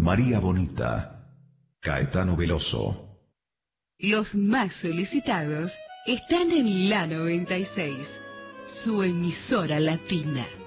María Bonita, Caetano Veloso. Los más solicitados están en La 96, su emisora latina.